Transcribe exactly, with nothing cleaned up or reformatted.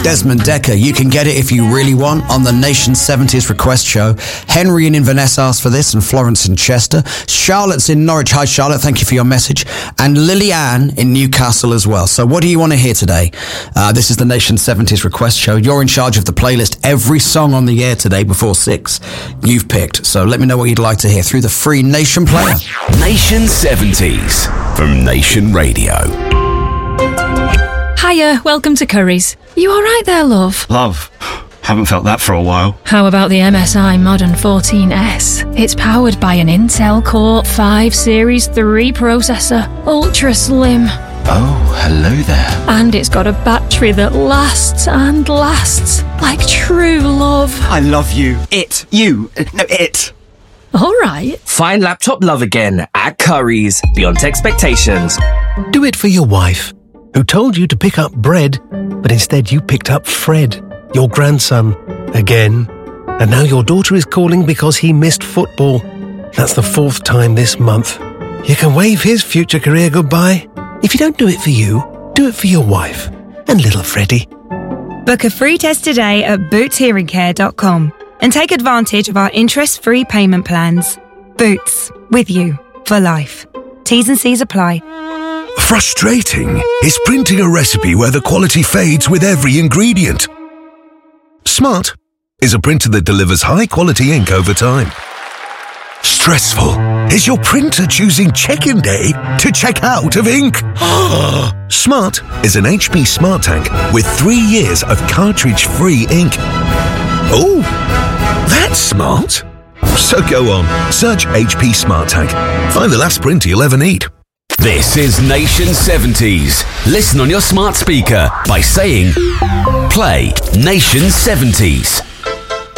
Desmond Decker, You Can Get It If You Really Want, on the Nation seventies Request Show. Henry in Inverness asked for this, and Florence in Chester. Charlotte's in Norwich. Hi, Charlotte. Thank you for your message. And Lily-Ann in Newcastle as well. So what do you want to hear today? Uh, this is the Nation seventies Request Show. You're in charge of the playlist. Every song on the air today before six, you've picked. So let me know what you'd like to hear through the free Nation player. Nation seventies from Nation Radio. Hiya, welcome to Curry's. You alright there, love? Love. Haven't felt that for a while. How about the M S I Modern fourteen S? It's powered by an Intel Core five Series three processor, ultra slim. Oh, hello there. And it's got a battery that lasts and lasts like true love. I love you. It. You. No, it. Alright. Find laptop love again at Curry's, beyond expectations. Do it for your wife, who told you to pick up bread, but instead you picked up Fred, your grandson, again. And now your daughter is calling because he missed football. That's the fourth time this month. You can wave his future career goodbye. If you don't do it for you, do it for your wife and little Freddie. Book a free test today at boots hearing care dot com and take advantage of our interest-free payment plans. Boots, with you for life. T's and C's apply. Frustrating is printing a recipe where the quality fades with every ingredient. Smart is a printer that delivers high-quality ink over time. Stressful is your printer choosing check-in day to check out of ink. Smart is an H P Smart Tank with three years of cartridge-free ink. Oh, that's smart. So go on, search H P Smart Tank. Find the last printer you'll ever need. This is Nation seventies. Listen on your smart speaker by saying, play Nation seventies.